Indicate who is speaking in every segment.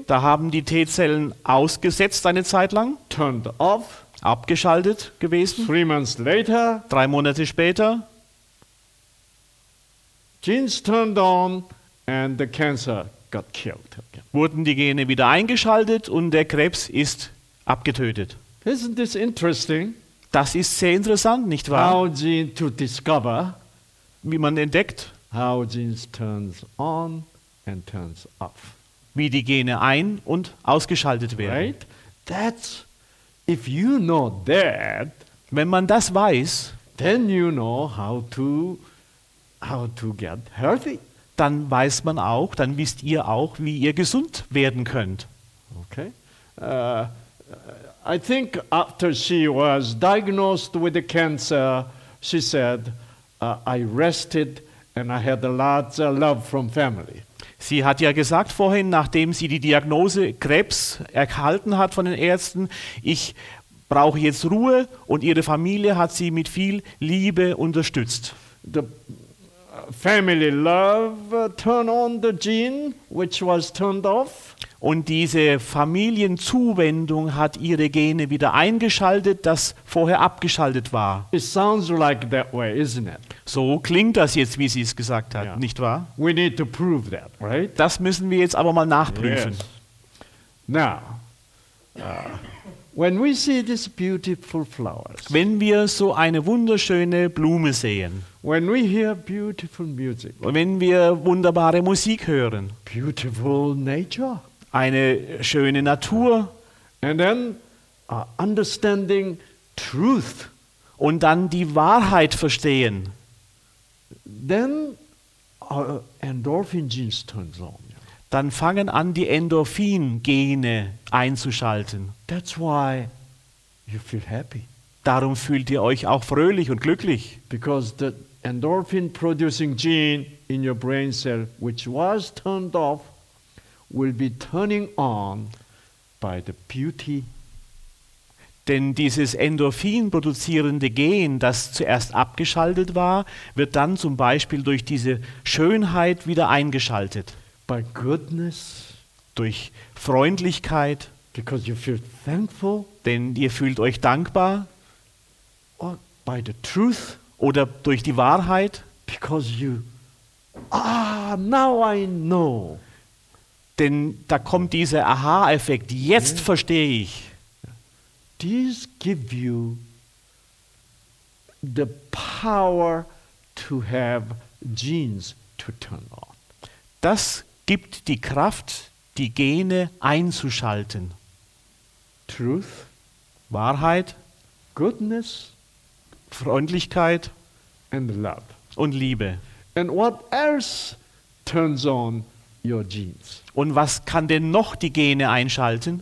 Speaker 1: Da haben die T-Zellen ausgesetzt eine Zeit lang,
Speaker 2: turned off.
Speaker 1: abgeschaltet gewesen.
Speaker 2: 3 months later,
Speaker 1: 3 Monate später
Speaker 2: genes turned on and the cancer got killed.
Speaker 1: wurden die Gene wieder eingeschaltet und der Krebs ist abgetötet.
Speaker 2: Isn't this interesting?
Speaker 1: Das ist sehr interessant, nicht wahr?
Speaker 2: How gene to discover
Speaker 1: Wie man entdeckt,
Speaker 2: how genes turns on and turns off.
Speaker 1: wie die Gene ein- und ausgeschaltet werden.
Speaker 2: Right? That's, if you know that,
Speaker 1: Wenn man das weiß,
Speaker 2: then you know how to get healthy.
Speaker 1: dann weiß man auch, dann wisst ihr auch, wie ihr gesund werden könnt.
Speaker 2: Okay. I think after she was diagnosed with the cancer, she said, I rested and I had a lot of love from family.
Speaker 1: Sie hat ja gesagt vorhin, nachdem sie die Diagnose Krebs erhalten hat von den Ärzten, ich brauche jetzt Ruhe, und ihre Familie hat sie mit viel Liebe unterstützt.
Speaker 2: The family love turned on the gene which was turned off.
Speaker 1: Und diese Familienzuwendung hat ihre Gene wieder eingeschaltet, das vorher abgeschaltet war.
Speaker 2: It sounds like that way, isn't it?
Speaker 1: So klingt das jetzt, wie sie es gesagt hat,
Speaker 2: Ja.
Speaker 1: nicht wahr?
Speaker 2: We need to prove that, right?
Speaker 1: Das müssen wir jetzt aber mal nachprüfen.
Speaker 2: Yes. Now, when we see these beautiful flowers,
Speaker 1: Wenn wir so eine wunderschöne Blume sehen
Speaker 2: when we hear beautiful music,
Speaker 1: und wenn wir wunderbare Musik hören,
Speaker 2: beautiful nature,
Speaker 1: eine schöne Natur
Speaker 2: and then understanding truth,
Speaker 1: und dann die Wahrheit verstehen,
Speaker 2: then our endorphin genes turns on.
Speaker 1: dann fangen an, die Endorphin-Gene einzuschalten.
Speaker 2: That's why you feel happy,
Speaker 1: Darum fühlt ihr euch auch fröhlich und glücklich,
Speaker 2: because the endorphin producing gene in your brain cell which was turned off will be turning on by the beauty.
Speaker 1: denn dieses Endorphin produzierende Gen, das zuerst abgeschaltet war, wird dann zum Beispiel durch diese Schönheit wieder eingeschaltet,
Speaker 2: By goodness,
Speaker 1: durch Freundlichkeit,
Speaker 2: because you feel thankful,
Speaker 1: denn ihr fühlt euch dankbar,
Speaker 2: or by the truth,
Speaker 1: oder durch die Wahrheit,
Speaker 2: because you, now I know.
Speaker 1: denn da kommt dieser Aha-Effekt, jetzt verstehe ich.
Speaker 2: These give you the power to have genes to turn on.
Speaker 1: Das gibt die Kraft, die Gene einzuschalten.
Speaker 2: Truth,
Speaker 1: Wahrheit,
Speaker 2: goodness,
Speaker 1: Freundlichkeit
Speaker 2: and love.
Speaker 1: und Liebe.
Speaker 2: And what else turns on your genes?
Speaker 1: Und was kann denn noch die Gene einschalten?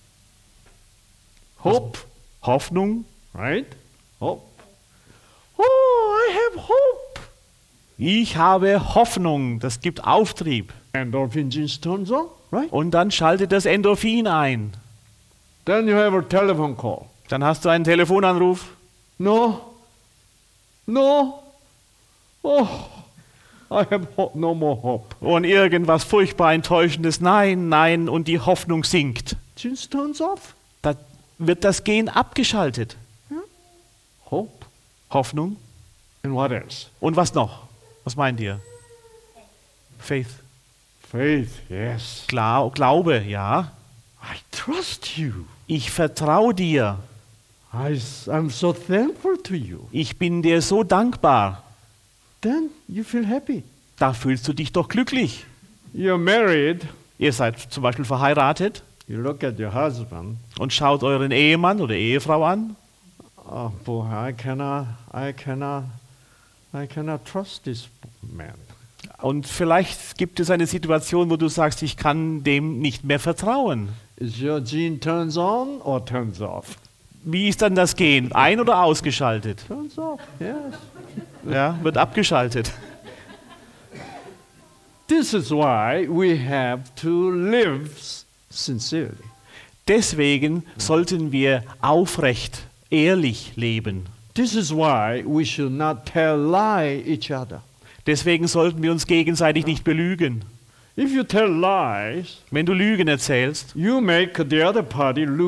Speaker 2: Hope,
Speaker 1: Hoffnung.
Speaker 2: right? Hope. Oh, I have hope.
Speaker 1: Ich habe Hoffnung, das gibt Auftrieb.
Speaker 2: Endorphin genes turns on, right?
Speaker 1: Und dann schaltet das Endorphin ein.
Speaker 2: Then you have a telephone call.
Speaker 1: Dann hast du einen Telefonanruf.
Speaker 2: No, no. Oh, I have no more hope.
Speaker 1: Und irgendwas furchtbar Enttäuschendes. Nein, nein, und die Hoffnung sinkt.
Speaker 2: Genes turns off.
Speaker 1: Da wird das Gen abgeschaltet.
Speaker 2: Hope.
Speaker 1: Hoffnung.
Speaker 2: And what else?
Speaker 1: Und was noch? Was meint ihr? Faith.
Speaker 2: Faith, yes.
Speaker 1: Klar, Glaube, ja.
Speaker 2: I trust you.
Speaker 1: Ich vertraue dir.
Speaker 2: I'm so thankful to you.
Speaker 1: Ich bin dir so dankbar.
Speaker 2: Then you feel happy.
Speaker 1: Da fühlst du dich doch glücklich.
Speaker 2: You're married.
Speaker 1: Ihr seid zum Beispiel verheiratet
Speaker 2: You look at your husband.
Speaker 1: und schaut euren Ehemann oder Ehefrau an.
Speaker 2: Oh boy, I cannot trust this man.
Speaker 1: Und vielleicht gibt es eine Situation, wo du sagst, ich kann dem nicht mehr vertrauen.
Speaker 2: Is your gene turns on or turns off?
Speaker 1: Wie ist dann das Gen? Ein- oder ausgeschaltet?
Speaker 2: Turns off, yes.
Speaker 1: Ja, wird abgeschaltet.
Speaker 2: This is why we have to live sincerely.
Speaker 1: Deswegen sollten wir aufrecht, ehrlich leben.
Speaker 2: This is why we should not tell lie each other.
Speaker 1: Deswegen sollten wir uns gegenseitig nicht belügen.
Speaker 2: If you tell lies,
Speaker 1: Wenn du Lügen erzählst,
Speaker 2: you make the other party lose